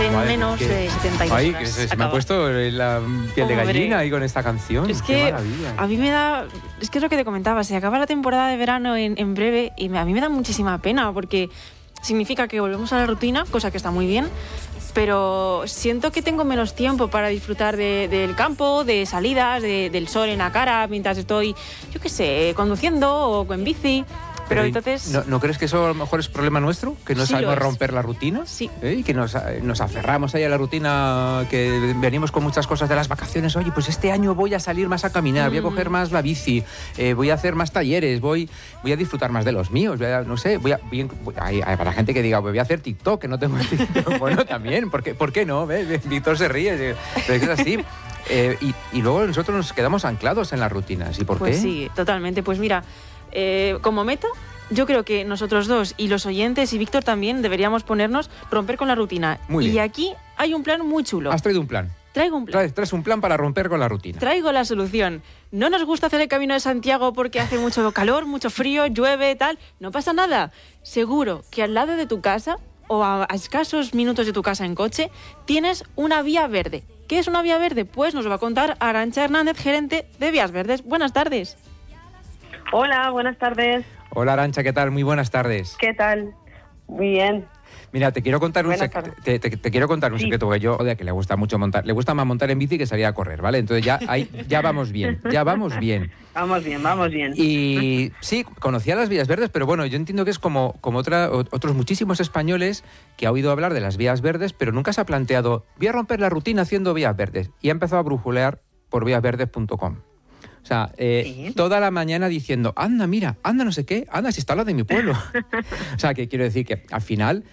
en Madre, menos de 72 horas. Ay, que se me ha puesto la piel de gallina ahí con esta canción. Es Qué que maravilla. a mí me da... Es que es lo que te comentaba, se acaba la temporada de verano en breve y a mí me da muchísima pena porque significa que volvemos a la rutina, cosa que está muy bien, pero siento que tengo menos tiempo para disfrutar del campo, de salidas, del sol en la cara mientras estoy, yo qué sé, conduciendo o en bici. Pero entonces... ¿No crees que eso a lo mejor es problema nuestro? ¿Que no Sí sabemos lo es. romper la rutina? Sí. Y que nos aferramos ahí a la rutina, que venimos con muchas cosas de las vacaciones. Oye, pues este año voy a salir más a caminar, voy a coger más la bici, voy a hacer más talleres, voy a disfrutar más de los míos, no sé, hay para gente que diga, voy a hacer TikTok, que no tengo TikTok. Bueno, también, ¿por qué no? Víctor se ríe, pero es así. Y luego nosotros nos quedamos anclados en las rutinas. ¿Y por qué? Pues sí, totalmente. Pues mira, como meta, yo creo que nosotros dos y los oyentes y Víctor también deberíamos ponernos romper con la rutina. Muy bien. Y aquí hay un plan muy chulo. ¿Has traído un plan? Traigo un plan. Traes un plan para romper con la rutina. Traigo la solución. No nos gusta hacer el Camino de Santiago porque hace mucho calor, mucho frío, llueve, tal. No pasa nada. Seguro que al lado de tu casa o a escasos minutos de tu casa en coche tienes una vía verde. ¿Qué es una vía verde? Pues nos lo va a contar Arantxa Hernández, gerente de Vías Verdes. Buenas tardes. Hola, buenas tardes. Hola Arantxa, ¿qué tal? Muy buenas tardes. ¿Qué tal? Muy bien. Mira, te quiero contar un secreto. Te quiero contar un secreto, porque yo, que le gusta mucho montar, le gusta más montar en bici que salir a correr, ¿vale? Entonces ya vamos bien, Vamos bien. Y sí, conocía las vías verdes, pero bueno, yo entiendo que es como otros muchísimos españoles que ha oído hablar de las vías verdes, pero nunca se ha planteado, voy a romper la rutina haciendo vías verdes. Y ha empezado a brujulear por víasverdes.com. O sea, ¿Sí? Toda la mañana diciendo, anda, mira, anda no sé qué, anda si está lo de mi pueblo. O sea, que quiero decir que al final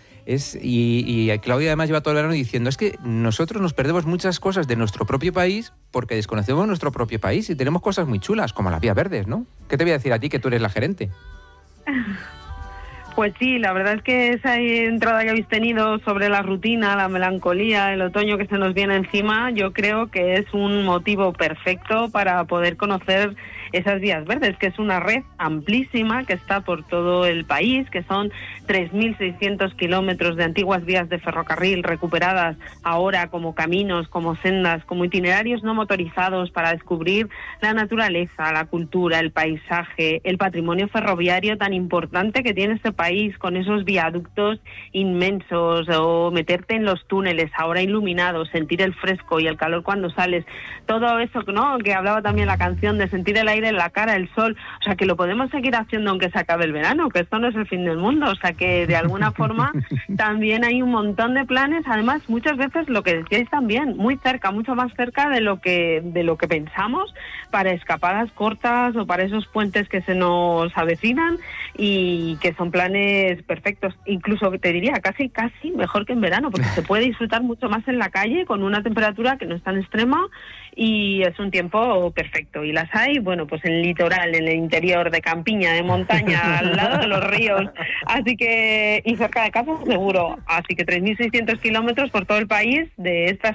y Claudia además lleva todo el verano diciendo, es que nosotros nos perdemos muchas cosas de nuestro propio país porque desconocemos nuestro propio país y tenemos cosas muy chulas, como las vías verdes, ¿no? ¿Qué te voy a decir a ti, que tú eres la gerente? Pues sí, la verdad es que esa entrada que habéis tenido sobre la rutina, la melancolía, el otoño que se nos viene encima, yo creo que es un motivo perfecto para poder conocer esas vías verdes, que es una red amplísima que está por todo el país, que son 3.600 kilómetros de antiguas vías de ferrocarril recuperadas ahora como caminos, como sendas, como itinerarios no motorizados para descubrir la naturaleza, la cultura, el paisaje, el patrimonio ferroviario tan importante que tiene este país, con esos viaductos inmensos, o meterte en los túneles ahora iluminados, sentir el fresco y el calor cuando sales, todo eso, ¿no?, que hablaba también la canción, de sentir el aire en la cara, el sol, o sea, que lo podemos seguir haciendo aunque se acabe el verano, que esto no es el fin del mundo, o sea, que de alguna forma también hay un montón de planes, además muchas veces lo que decíais también, muy cerca, mucho más cerca de lo que pensamos, para escapadas cortas o para esos puentes que se nos avecinan y que son planes perfectos, incluso te diría casi mejor que en verano, porque se puede disfrutar mucho más en la calle con una temperatura que no es tan extrema y es un tiempo perfecto. Y las hay, bueno, pues en el litoral, en el interior, de campiña, de montaña, al lado de los ríos, así que, y cerca de casa seguro, así que 3.600 kilómetros por todo el país de estas